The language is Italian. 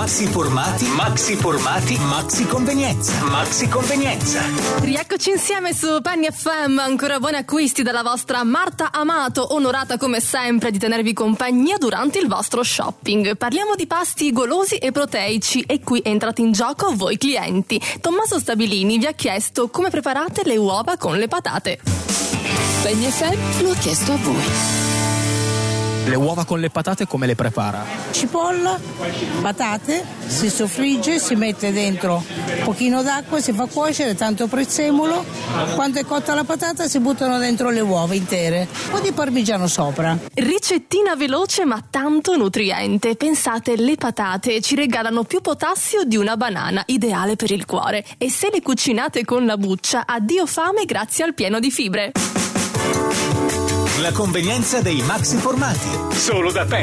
Maxi formati, maxi formati, maxi convenienza, maxi convenienza. Rieccoci insieme su Penny FM, ancora buoni acquisti dalla vostra Marta Amato, onorata come sempre di tenervi compagnia durante il vostro shopping. Parliamo di pasti golosi e proteici e qui entrate in gioco voi clienti. Tommaso Stabilini vi ha chiesto come preparate le uova con le patate. Penny FM lo ha chiesto a voi. Le uova con le patate come le prepara? Cipolla, patate, si soffrigge, si mette dentro un pochino d'acqua, si fa cuocere, tanto prezzemolo. Quando è cotta la patata si buttano dentro le uova intere, un po' di parmigiano sopra. Ricettina veloce ma tanto nutriente. Pensate, le patate ci regalano più potassio di una banana, ideale per il cuore. E se le cucinate con la buccia, addio fame grazie al pieno di fibre. La convenienza dei maxi formati. Solo da Penny.